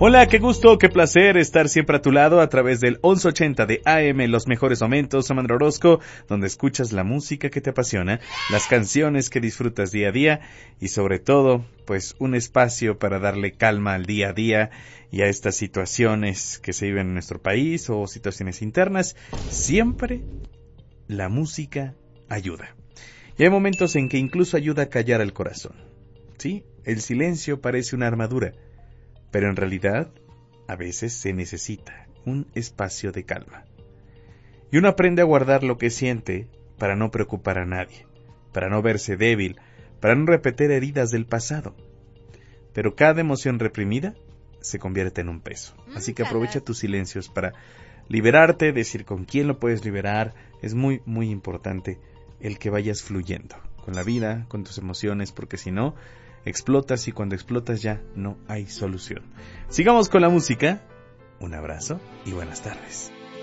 Hola, qué gusto, qué placer estar siempre a tu lado a través del 1180 de AM, Los Mejores Momentos, Amandro Orozco, donde escuchas la música que te apasiona, las canciones que disfrutas día a día y sobre todo, pues un espacio para darle calma al día a día y a estas situaciones que se viven en nuestro país o situaciones internas. Siempre la música ayuda. Y hay momentos en que incluso ayuda a callar el corazón. ¿Sí? El silencio parece una armadura, pero en realidad, a veces se necesita un espacio de calma. Y uno aprende a guardar lo que siente para no preocupar a nadie, para no verse débil, para no repetir heridas del pasado. Pero cada emoción reprimida se convierte en un peso. Así que aprovecha tus silencios para liberarte, decir con quién lo puedes liberar. Es muy, muy importante el que vayas fluyendo con la vida, con tus emociones, porque si no, explotas y cuando explotas ya no hay solución. Sigamos con la música. Un abrazo y buenas tardes.